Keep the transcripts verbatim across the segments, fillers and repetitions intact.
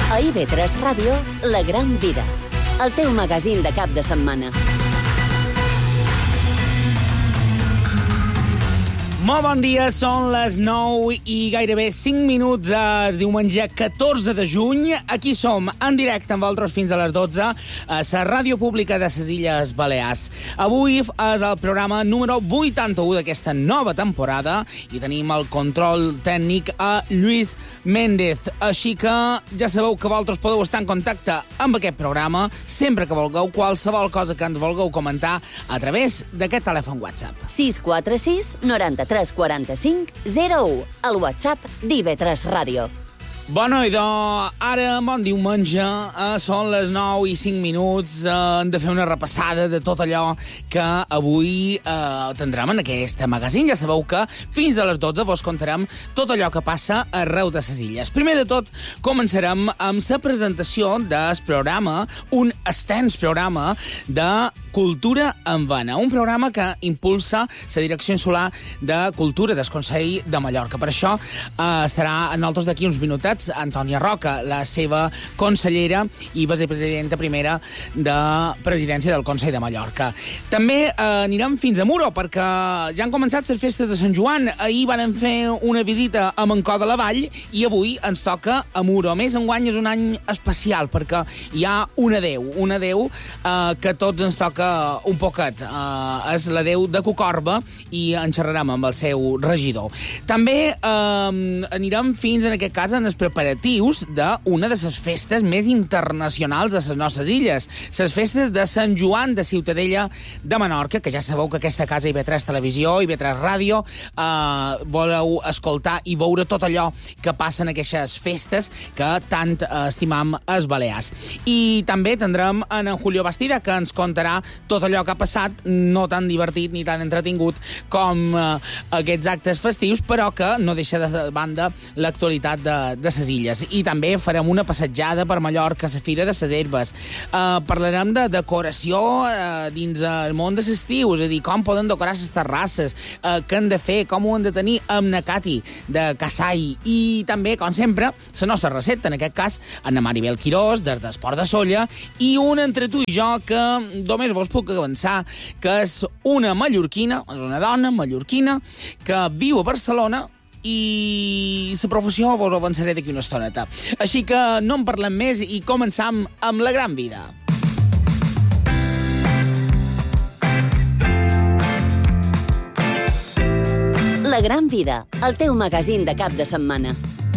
A I V tres Ràdio, La Gran Vida, el teu magazín de cap de setmana. Molt bon dia, són les nou i gairebé cinc minuts de diumenge catorze de juny. Aquí som, en directe amb vosaltres fins a les dotze, a la Ràdio Pública de les Illes Balears. Avui és el programa número vuitanta-u d'aquesta nova temporada i tenim el control tècnic a Lluís Méndez. Així que ja sabeu que vosaltres podeu estar en contacte amb aquest programa sempre que vulgueu, qualsevol cosa que ens vulgueu comentar a través d'aquest telèfon WhatsApp. sis quatre sis noranta-tres quaranta-cinc zero u, el WhatsApp d'I V tres Ràdio. Bueno, idò, ara, bon diumenge, eh, són les nou i cinc minuts, eh, hem de fer una repassada de tot allò que avui eh, tindrem en aquest magazín. Ja sabeu que fins a les dotze vos contarem tot allò que passa arreu de les illes. Primer de tot, començarem amb la presentació del programa, un extens programa de Cultura en Vena, un programa que impulsa la Direcció Insular de Cultura del Consell de Mallorca. Per això eh, estarà en nosaltres d'aquí uns minutets Antònia Roca, la seva consellera i vicepresidenta primera de Presidència del Consell de Mallorca. També eh, anirem fins a Muro, perquè ja han començat les festes de Sant Joan. Ahir van fer una visita a Mancó de la Vall i avui ens toca a Muro. A més, enguany és un any especial, perquè hi ha una deu, una deu eh, que tots ens toca un poquet. Eh, és la deu de Cocorba i en xerrarem amb el seu regidor. També eh, anirem fins, en aquest cas, en els preparatius d'una de les festes més internacionals de les nostres illes, les festes de Sant Joan de Ciutadella de Menorca, que ja sabeu que aquesta casa I V tres Televisió, I V tres Ràdio, eh, voleu escoltar i veure tot allò que passa en aquestes festes que tant eh, estimam els balears. I també tindrem en Julio Bastida, que ens contarà tot allò que ha passat, no tan divertit ni tan entretingut com eh, aquests actes festius, però que no deixa de banda l'actualitat de, de les illes. I també farem una passejada per Mallorca, a la Fira de les Herbes. Uh, parlarem de decoració uh, dins el món de l'estiu, és a dir, com poden decorar les terrasses, uh, què han de fer, com ho han de tenir amb na Cati de Casai. I també, com sempre, la nostra recepta, en aquest cas, en Maribel Quirós, des d'Esport de Solla, i un entre tu i jo que només vos puc avançar que és una mallorquina, és una dona mallorquina, que viu a Barcelona i la professió vos ho avançaré d'aquí una estoneta. Així que no en parlem més i començam amb La Gran Vida. La Gran Vida, el teu magazín de cap de setmana.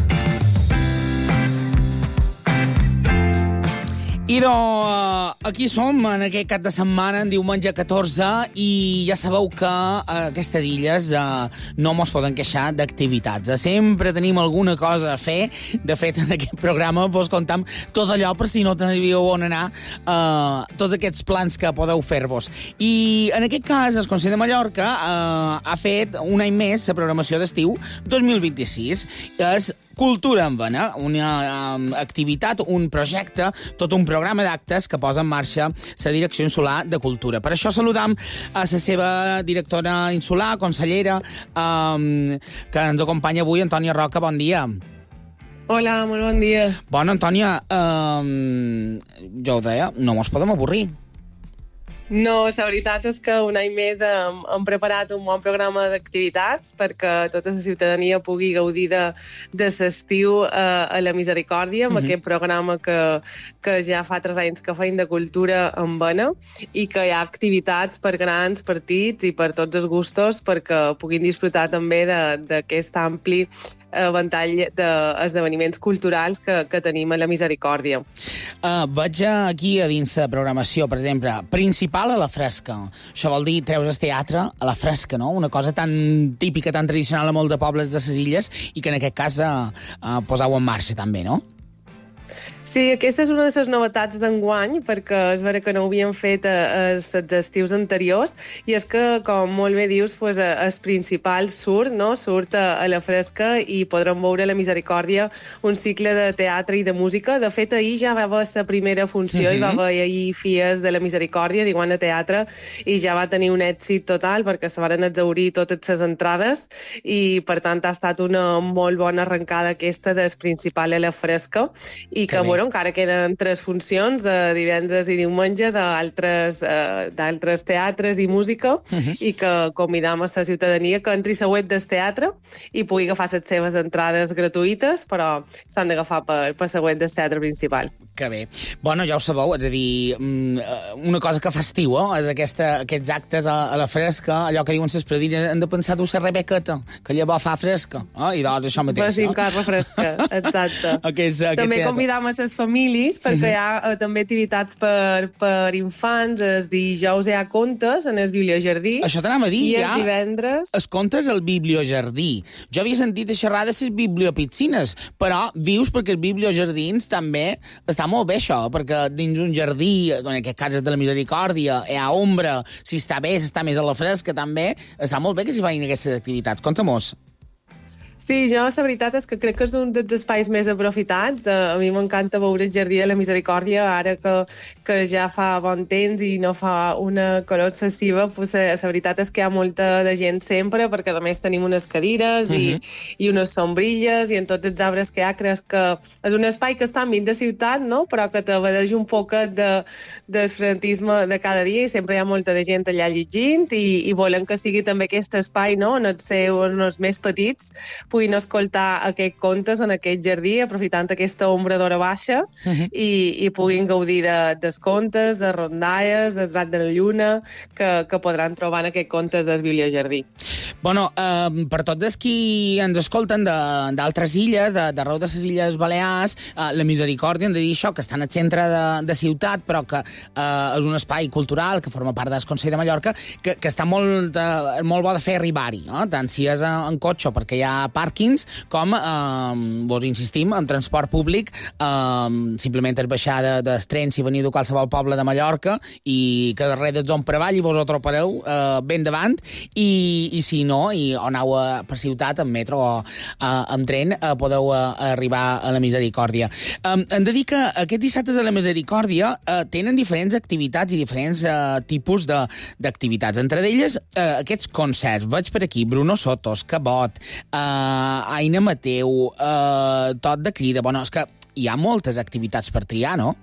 I do, aquí som, en aquest cap de setmana, en diumenge catorze, i ja sabeu que a aquestes illes eh, no mos poden queixar d'activitats. Sempre tenim alguna cosa a fer. De fet, en aquest programa vos contam tot allò per si no teniu on anar, eh, tots aquests plans que podeu fer-vos. I en aquest cas, el Consell de Mallorca eh, ha fet un any més la programació d'estiu dos mil vint-i-sis. És Cultura en Vena, una um, activitat, un projecte, tot un programa d'actes que posa en marxa la Direcció Insular de Cultura. Per això saludam a la seva directora insular, consellera, um, que ens acompanya avui, Antònia Roca. Bon dia. Hola, molt bon dia. Bueno, Antònia, um, jo ho deia, no mos podem avorrir. No, la veritat és que un any més hem, hem preparat un bon programa d'activitats perquè tota la ciutadania pugui gaudir de, de l'estiu a, a la Misericòrdia, amb mm-hmm. aquest programa que, que ja fa tres anys que feim de cultura en Vena i que hi ha activitats per grans, petits i per tots els gustos perquè puguin disfrutar també d'aquest ampli eh, ventall d'esdeveniments culturals que, que tenim a la Misericòrdia. Uh, veig aquí a dins la programació, per exemple, principal a la fresca. Això vol dir treus el teatre a la fresca, no? Una cosa tan típica, tan tradicional a molts de pobles de les illes i que en aquest cas uh, uh, posau en marxa també, no? Sí, aquesta és una de les novetats d'enguany, perquè és vera que no ho havíem fet els estius anteriors, i és que, com molt bé dius, pues, el principal surt, no? surt a, a la fresca i podrem veure a la Misericòrdia un cicle de teatre i de música. De fet, ahir ja va haver la primera funció mm-hmm. i va haver ahir Fies de la Misericòrdia, d'Iguana Teatre, i ja va tenir un èxit total perquè se van exhaurir totes les entrades i, per tant, ha estat una molt bona arrencada aquesta del principal a la fresca i que, bueno, bueno, encara queden tres funcions de divendres i diumenge d'altres eh, d'altres teatres i música uh-huh. i que convidam a la ciutadania que entri a la web del teatre i pugui agafar les seves entrades gratuïtes, però s'han d'agafar per, per la web del teatre principal. Que bé. Bueno, ja ho sabeu, és a dir, una cosa que fa estiu, eh? és aquesta, aquests actes a, a la fresca, allò que diuen les predines, hem de pensar dur la rebequeta, que llavors fa fresca, eh? I doncs això mateix. Va cincar la fresca, exacte. Aquest, aquest també teatre. convidam a les famílies, perquè hi ha eh, també activitats per, per infants, els dijous hi ha contes en el bibliojardí. Això t'anava a dir, i ja. els divendres... Els contes al bibliojardí. Jo havia sentit a xerrar de les bibliopiscines, però vius perquè els bibliojardins també està molt bé això, perquè dins un jardí, en aquest cas de la Misericòrdia, hi ha ombra, si està bé, si està més a la fresca també, està molt bé que s'hi facin aquestes activitats. Conta-mos. Sí, jo la veritat és que crec que és un dels espais més aprofitats. A mi m'encanta veure el Jardí de la Misericòrdia, ara que, que ja fa bon temps i no fa una calor excessiva, pues, la veritat és que hi ha molta de gent sempre, perquè a més tenim unes cadires uh-huh. i, i unes sombrilles, i en tots els arbres que hi ha crec que és un espai que està enmig de ciutat, no? Però que t'abadeix un poquet de, del frenetisme de cada dia, i sempre hi ha molta de gent allà llegint, i, i volen que sigui també aquest espai, no? On els seus, on els més petits puguin escoltar aquests contes en aquest jardí, aprofitant aquesta ombra d'hora baixa, uh-huh. i, i puguin gaudir de, dels contes, de rondalles, del Rat de la Lluna, que, que podran trobar en aquests contes del bibliojardí. Bueno, eh, per tots els qui ens escolten d'altres illes, d'arreu de, de les Illes Balears, eh, la Misericòrdia, hem de dir això, que està en el centre de, de ciutat, però que eh, és un espai cultural que forma part del Consell de Mallorca, que, que està molt, eh, molt bo de fer arribar-hi, no? Tant si és en, en cotxe, perquè hi ha pàrquings, com, eh, vos insistim, en transport públic, eh, simplement és baixar de, del tren si veniu de qualsevol poble de Mallorca i que darrere del zon per avall i vos ho trobareu eh, ben davant, i, i si no, i o aneu a, per ciutat, en metro o eh, en tren, eh, podeu eh, arribar a la Misericòrdia. Eh, hem de dir que aquests dissabtes de la Misericòrdia eh, tenen diferents activitats i diferents eh, tipus d'activitats. Entre d'elles, eh, aquests concerts. Veig per aquí Bruno Sotos, Cabot, eh, Aina Mateu, eh, tot de crida. Bueno, és que hi ha moltes activitats per triar, no?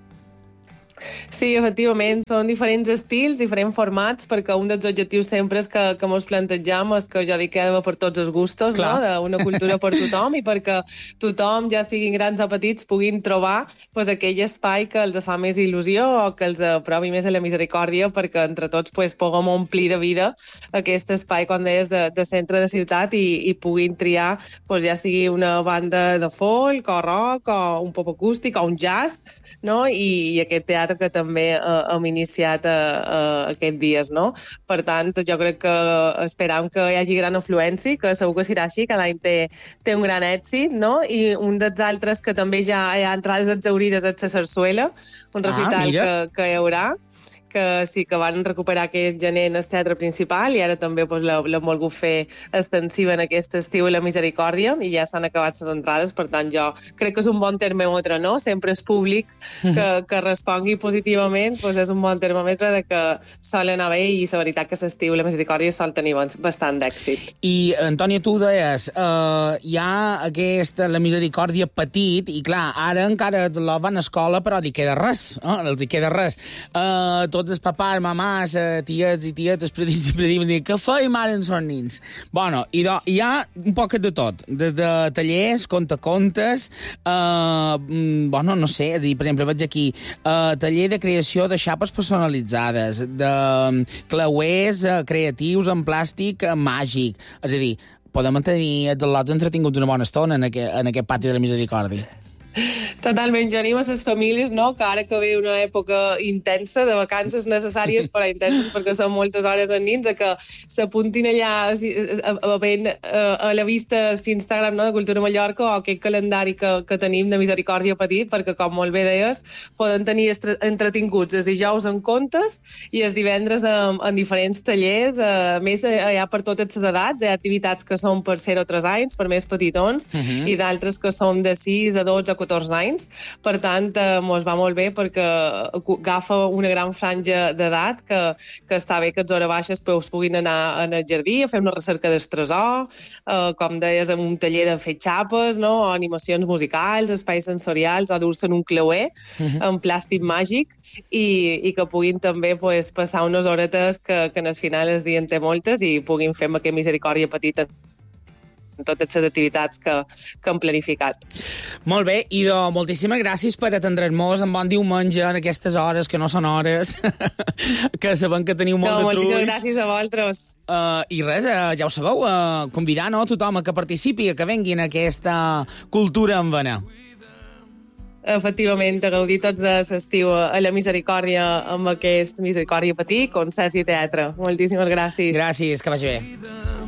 Sí, efectivament, són diferents estils, diferents formats, perquè un dels objectius sempre és que, que mos plantegem és que jo dic que ha d'haver per tots els gustos, no? D'una cultura per tothom, i perquè tothom, ja siguin grans o petits, puguin trobar pues, aquell espai que els fa més il·lusió o que els aprovi més a la Misericòrdia, perquè entre tots pues, puguem omplir de vida aquest espai, quan deies, de, de centre de ciutat, i, i puguin triar, pues, ja sigui una banda de folk o rock o un pop acústic o un jazz, no? I, i aquest teatre que també eh, hem iniciat eh, eh, aquests dies, no? Per tant, jo crec que esperam que hi hagi gran afluència, que segur que serà així, cada any té, té un gran èxit, no? I un dels altres que també ja hi ha entrades exaurides és la Sarsuela, un recital ah, que, que hi haurà, que sí que van recuperar aquest gener en el teatre principal, i ara també pues, l'hem volgut fer extensiva en aquest estiu a la Misericòrdia, i ja s'han acabat les entrades. Per tant, jo crec que és un bon termòmetre, no? Sempre és públic que, que respongui positivament, pues és un bon termòmetre de que sol anar bé, i la veritat que l'estiu la Misericòrdia sol tenir bastant d'èxit. I, Antònia, tu deies, eh, hi ha aquesta, la Misericòrdia petit, i clar, ara encara la van a escola, però li queda res, eh? Els hi queda res. Eh, tots els papars, mamàs, tiets i tietes, predits i predits, què feim ara en són nins? Bueno, i do, hi ha un poc de tot, des de tallers, contacontes, eh, bueno, no sé, és a dir, per exemple, veig aquí, eh, taller de creació de xapes personalitzades, de clauers eh, creatius en plàstic eh, màgic, és a dir, podem tenir els al·lots entretinguts una bona estona en aquest, en aquest pati de la Misericòrdia. Totalment, jo animo a les famílies, no? Que ara que ve una època intensa de vacances necessàries, però intenses perquè són moltes hores en nins, a que s'apuntin allà a, a, a, a la vista l'Instagram, no? De Cultura Mallorca, o aquest calendari que, que tenim de Misericòrdia petit, perquè, com molt bé deies, poden tenir entretinguts els dijous en contes i els divendres en, en diferents tallers. A més, hi ha per totes les edats, hi ha activitats que són per zero a tres anys, per més petitons, uh-huh. i d'altres que són de sis a dotze a catorze anys, anys. Per tant, eh, mos va molt bé perquè agafa una gran franja d'edat que, que està bé que els hores baixes pues, puguin anar en el jardí a fer una recerca del tresor, eh, com deies, amb un taller de fer xapes, no? O animacions musicals, espais sensorials, o dur-se en un clauer, uh-huh. en plàstic màgic, i, i que puguin també pues, passar unes horetes que, que en el final el dia en té moltes i puguin fer amb aquest Misericòrdia Petita en totes les activitats que, que hem planificat. Molt bé, Ido, moltíssimes gràcies per atendre'ns en bon diumenge en aquestes hores, que no són hores, que sabem que teniu molt no, de trulls. Moltíssimes gràcies a vosaltres. Uh, I res, uh, ja ho sabeu, uh, convidar no, tothom a que participi, a que venguin a aquesta cultura en vena. Efectivament, a gaudir tots de l'estiu a la Misericòrdia amb aquest Misericòrdia Petit, concerts i teatre. Moltíssimes gràcies. Gràcies, que vagi bé.